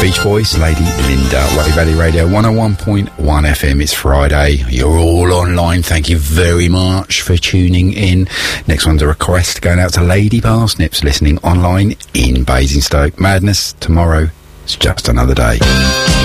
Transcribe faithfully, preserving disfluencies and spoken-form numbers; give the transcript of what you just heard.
Beach Boys, Lady Linda, Wave Valley Radio one oh one point one F M. It's Friday. You're all online. Thank you very much for tuning in. Next one's a request going out to Lady Parsnips, listening online in Basingstoke. Madness, tomorrow, it's just another day.